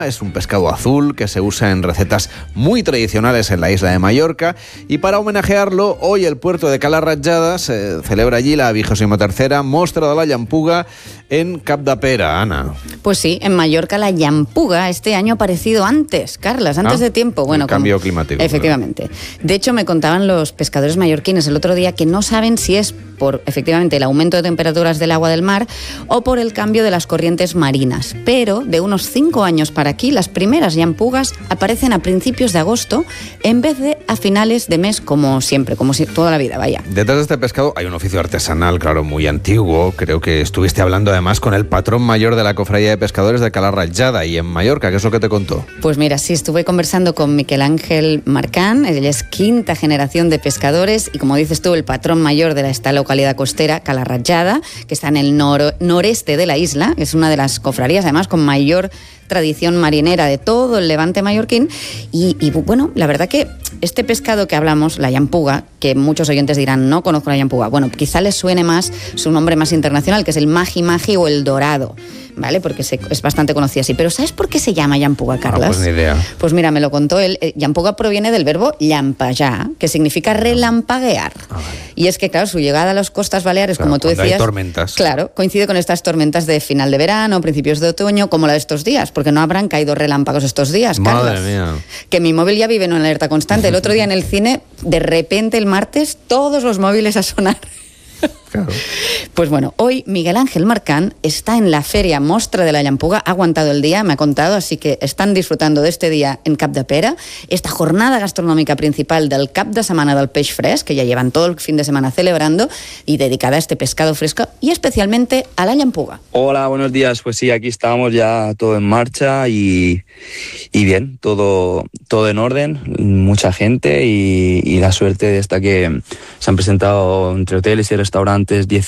Es un pescado azul que se usa en recetas muy tradicionales en la isla de Mallorca, y para homenajearlo, hoy el puerto de Cala Ratjada se celebra allí la 23ª Mostra de la Llampuga en Capdepera, Ana. Pues sí, en Mallorca la llampuga este año ha aparecido antes, Carlas, antes de tiempo. Bueno, el cambio climático. Efectivamente. De hecho, me contaban los pescadores mallorquines el otro día que no saben si es por, efectivamente, el aumento de temperaturas del agua del mar o por el cambio de las corrientes marinas. Pero de unos 5 años para aquí, las primeras llampugas aparecen a principios de agosto en vez de a finales de mes, como siempre, como si toda la vida, vaya. Detrás de este pescado hay un oficio artesanal, claro, muy antiguo. Creo que estuviste hablando además con el patrón mayor de la Cofradía de Pescadores de Cala Ratjada y en Mallorca. ¿Qué es lo que te contó? Pues mira, sí, estuve conversando con Miquel Ángel Marcán. Él es 5ª generación de pescadores y, como dices tú, el patrón mayor de esta localidad costera, Cala Ratjada, que está en el noreste de la isla. Es una de las cofradías, además, con mayor tradición marinera de todo el levante mallorquín. Y bueno, la verdad que este pescado que hablamos, la llampuga, que muchos oyentes dirán, no conozco la llampuga, bueno, quizá les suene más su nombre más internacional, que es el magi-magi o el dorado, ¿vale? Porque es bastante conocido así. Pero ¿sabes por qué se llama llampuga, Carlas? Pues ni idea. Pues mira, me lo contó él. Llampuga proviene del verbo llampallar, que significa relampaguear. Vale. Y es que, claro, su llegada a las costas baleares, claro, como tú decías, hay tormentas. Claro, coincide con estas tormentas de final de verano, principios de otoño, como la de estos días, porque no habrán caído relámpagos estos días, Carlas. Madre mía. Que mi móvil ya vive en una alerta constante. El otro día en el cine, de repente el martes, todos los móviles a sonar. Claro. Pues bueno, hoy Miguel Ángel Marcán está en la feria Mostra de la Llampuga, ha aguantado el día, me ha contado, así que están disfrutando de este día en Capdepera, esta jornada gastronómica principal del Cap de Setmana del Peix Fresc, que ya llevan todo el fin de semana celebrando, y dedicada a este pescado fresco y especialmente a la llampuga. Hola, buenos días. Pues sí, aquí estamos ya todo en marcha y bien, todo en orden, mucha gente y la suerte de esta que se han presentado entre hoteles y restaurantes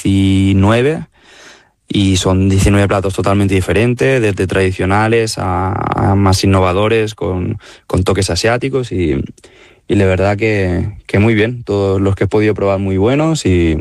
19 y son 19 platos totalmente diferentes, desde tradicionales a más innovadores con toques asiáticos y la verdad que muy bien, todos los que he podido probar muy buenos y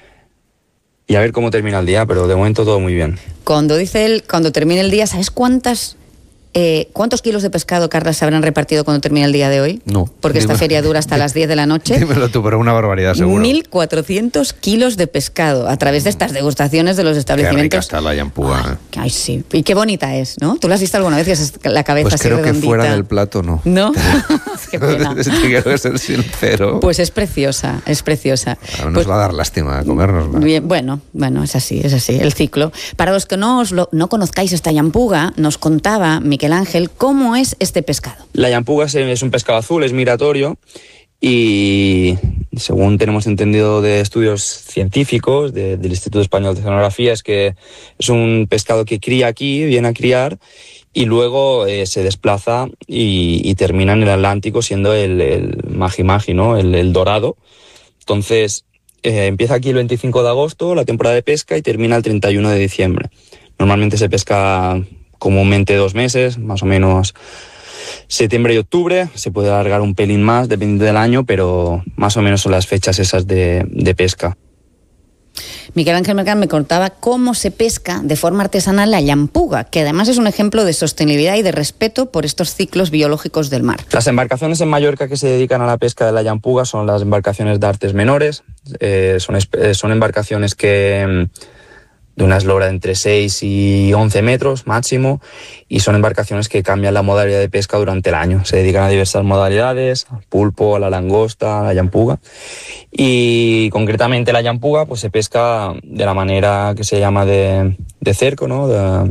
a ver cómo termina el día, pero de momento todo muy bien. Cuando dice él, cuando termine el día, ¿sabes cuántos kilos de pescado, Carlas, se habrán repartido cuando termine el día de hoy? No. Porque esta feria dura hasta las 10 de la noche. Dímelo tú, pero una barbaridad seguro. 1.400 kilos de pescado a través de estas degustaciones de los establecimientos. Qué rica está la llampuga. Ay, sí. Y qué bonita es, ¿no? ¿Tú la has visto alguna vez? Es la cabeza pues así creo redondita. Que fuera del plato no. ¿No? Qué pena. Quiero ser sincero. Pues es preciosa, es preciosa. Nos pues, va a dar lástima comérnosla. Bien, bueno, es así, el ciclo. Para los que no conozcáis esta llampuga, nos contaba Miquel Ángel cómo es este pescado. La llampuga es un pescado azul, es migratorio y según tenemos entendido de estudios científicos del Instituto Español de Oceanografía, es que es un pescado que cría aquí, viene a criar y luego se desplaza y termina en el Atlántico siendo el magi-magi, ¿no? el dorado. Entonces empieza aquí el 25 de agosto, la temporada de pesca, y termina el 31 de diciembre. Normalmente se pesca comúnmente 2 meses, más o menos septiembre y octubre. Se puede alargar un pelín más dependiendo del año, pero más o menos son las fechas esas de pesca. Miguel Ángel Marcán me contaba cómo se pesca de forma artesanal la llampuga, que además es un ejemplo de sostenibilidad y de respeto por estos ciclos biológicos del mar. Las embarcaciones en Mallorca que se dedican a la pesca de la llampuga son las embarcaciones de artes menores. Son embarcaciones que de una eslora entre 6 y 11 metros máximo, y son embarcaciones que cambian la modalidad de pesca durante el año. Se dedican a diversas modalidades, al pulpo, a la langosta, a la llampuga. Y concretamente la llampuga pues se pesca de la manera que se llama de cerco, ¿no?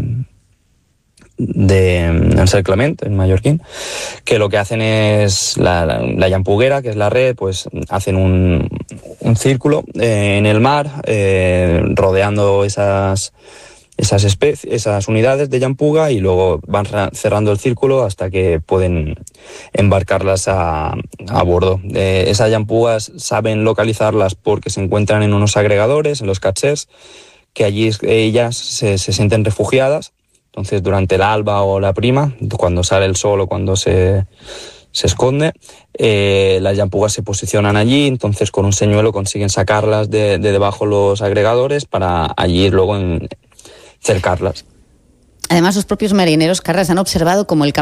De encirclament en mallorquín, que lo que hacen es la llampuguera, que es la red, pues hacen un círculo en el mar, rodeando esas unidades de llampuga, y luego van cerrando el círculo hasta que pueden embarcarlas a bordo. Esas llampugas saben localizarlas porque se encuentran en unos agregadores, en los cachers, que allí ellas se sienten refugiadas. Entonces, durante el alba o la prima, cuando sale el sol o cuando se esconde, las llampugas se posicionan allí. Entonces, con un señuelo consiguen sacarlas de debajo los agregadores para allí luego cercarlas. Además, los propios marineros, Carles, han observado como el